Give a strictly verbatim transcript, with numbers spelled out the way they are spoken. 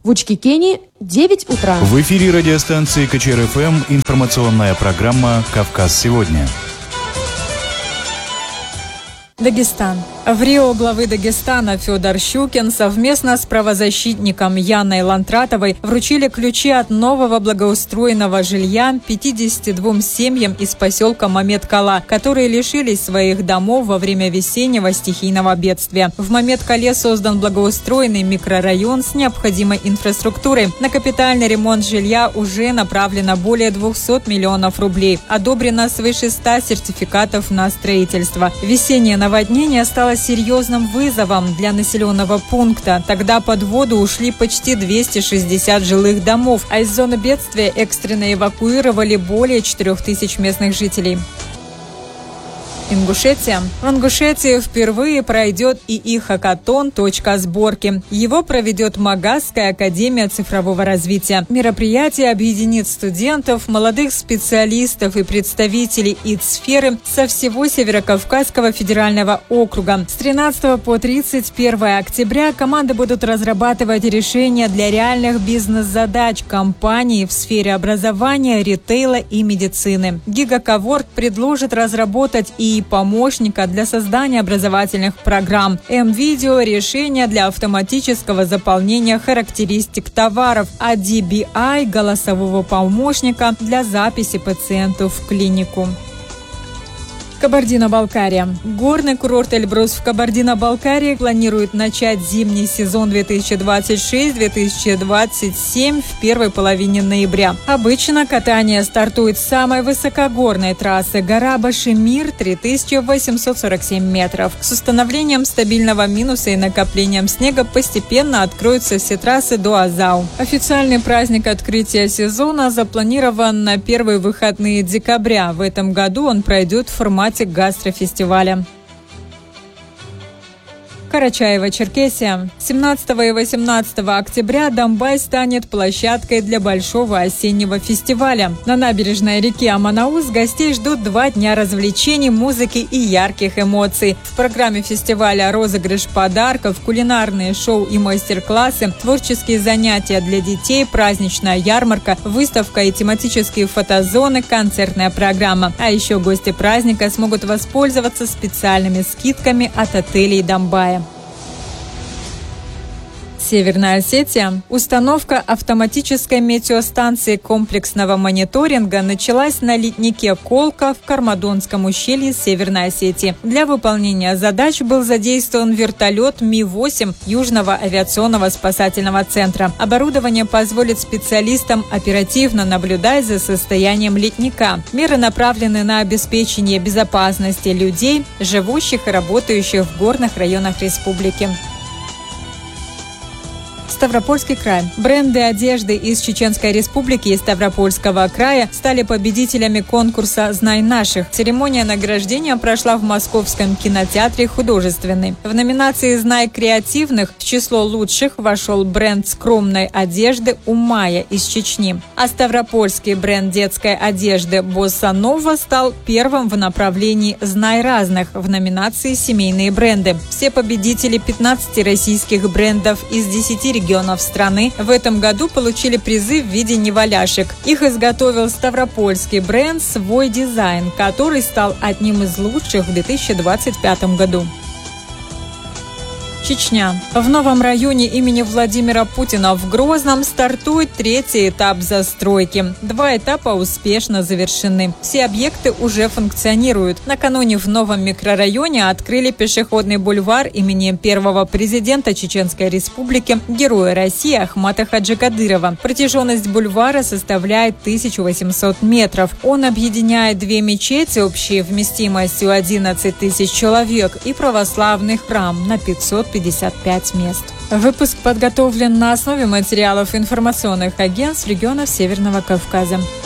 В Учкикене девять утра. В эфире радиостанции КЧР-ФМ информационная программа «Кавказ сегодня». Дагестан. В Рио главы Дагестана Федор Щукин совместно с правозащитником Яной Лантратовой вручили ключи от нового благоустроенного жилья пятидесяти двум семьям из поселка Мамед-Кала, которые лишились своих домов во время весеннего стихийного бедствия. В Мамед-Кале создан благоустроенный микрорайон с необходимой инфраструктурой. На капитальный ремонт жилья уже направлено более двухсот миллионов рублей. Одобрено свыше ста сертификатов на строительство. Весеннее наводнение стало серьезным вызовом для населенного пункта. Тогда под воду ушли почти двести шестьдесят жилых домов, а из зоны бедствия экстренно эвакуировали более четырёх тысяч местных жителей. Ингушетия. В Ингушетии впервые пройдет ИИ-хакатон «Точка сборки». Его проведет Магазская академия цифрового развития. Мероприятие объединит студентов, молодых специалистов и представителей ИТ-сферы со всего Северокавказского федерального округа. С тринадцатого по тридцать первое октября команды будут разрабатывать решения для реальных бизнес-задач компаний в сфере образования, ритейла и медицины. Гигаковорк предложит разработать и помощника для создания образовательных программ, М-видео, решения для автоматического заполнения характеристик товаров, а ди би ай – голосового помощника для записи пациентов в клинику. Кабардино-Балкария. Горный курорт Эльбрус в Кабардино-Балкарии планирует начать зимний сезон две тысячи двадцать шесть - две тысячи двадцать семь в первой половине ноября. Обычно катание стартует с самой высокогорной трассы гора Башемир три тысячи восемьсот сорок семь метров. С установлением стабильного минуса и накоплением снега постепенно откроются все трассы до Азау. Официальный праздник открытия сезона запланирован на первые выходные декабря. В этом году он пройдет в формате гастрофестиваля. Карачаево-Черкесия. семнадцатого и восемнадцатого октября Домбай станет площадкой для большого осеннего фестиваля. На набережной реки Аманаус гостей ждут два дня развлечений, музыки и ярких эмоций. В программе фестиваля розыгрыш подарков, кулинарные шоу и мастер-классы, творческие занятия для детей, праздничная ярмарка, выставка и тематические фотозоны, концертная программа. А еще гости праздника смогут воспользоваться специальными скидками от отелей Домбая. Северная Осетия. Установка автоматической метеостанции комплексного мониторинга началась на леднике Колка в Кармадонском ущелье Северной Осетии. Для выполнения задач был задействован вертолет Ми восемь Южного авиационного спасательного центра. Оборудование позволит специалистам оперативно наблюдать за состоянием ледника. Меры направлены на обеспечение безопасности людей, живущих и работающих в горных районах республики. Ставропольский край. Бренды одежды из Чеченской Республики и Ставропольского края стали победителями конкурса «Знай наших». Церемония награждения прошла в Московском кинотеатре «Художественный». В номинации «Знай креативных» в число лучших вошел бренд скромной одежды «Умая» из Чечни. А ставропольский бренд детской одежды «Босса Нова» стал первым в направлении «Знай разных» в номинации «Семейные бренды». Все победители пятнадцати российских брендов из десяти регионов страны в этом году получили призы в виде неваляшек. Их изготовил ставропольский бренд «Свой дизайн», который стал одним из лучших в две тысячи двадцать пятом году. Чечня. В новом районе имени Владимира Путина в Грозном стартует третий этап застройки. Два этапа успешно завершены. Все объекты уже функционируют. Накануне в новом микрорайоне открыли пешеходный бульвар имени первого президента Чеченской Республики, героя России Ахмата Хаджикадырова. Протяженность бульвара составляет тысячу восемьсот метров. Он объединяет две мечети общей вместимостью одиннадцать тысяч человек и православный храм на пятьсот пятьдесят пять мест. Выпуск подготовлен на основе материалов информационных агентств регионов Северного Кавказа.